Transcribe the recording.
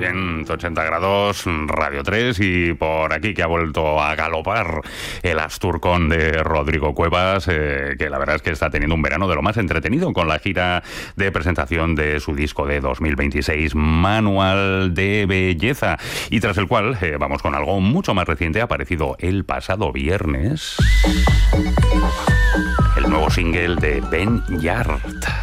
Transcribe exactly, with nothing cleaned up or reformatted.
ciento ochenta grados, Radio tres, y por aquí que ha vuelto a galopar el Asturcón de Rodrigo Cuevas, eh, que la verdad es que está teniendo un verano de lo más entretenido con la gira de presentación de su disco de dos mil veintiséis, Manual de Belleza, y tras el cual eh, vamos con algo mucho más reciente, aparecido el pasado viernes, el nuevo single de Ben Yard.